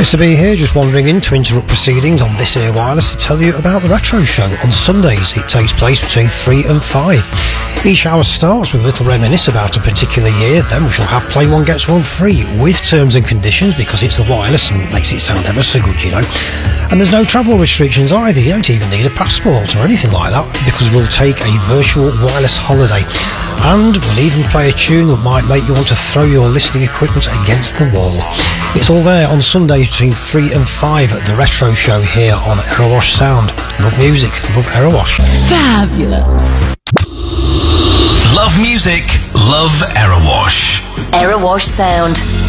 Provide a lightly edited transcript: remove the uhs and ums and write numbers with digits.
Mr. B here, just wandering in to interrupt proceedings on this here wireless to tell you about the Retro Show. On Sundays, it takes place between 3 and 5. Each hour starts with a little reminisce about a particular year, then we shall have Play One Gets One Free, with terms and conditions, because it's the wireless and it makes it sound ever so good, you know. And there's no travel restrictions either, you don't even need a passport or anything like that, because we'll take a virtual wireless holiday. And we'll even play a tune that might make you want to throw your listening equipment against the wall. It's all there on Sundays between 3 and 5 at the Retro Show here on Erewash Sound. Love music, love Erewash. Fabulous. Love music, love Erewash. Erewash Sound.